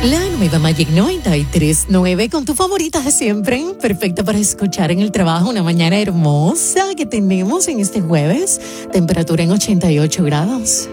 La nueva Magic 93.9 con tu favorita de siempre, perfecta para escuchar en el trabajo, una mañana hermosa que tenemos en este jueves, temperatura en 88 grados.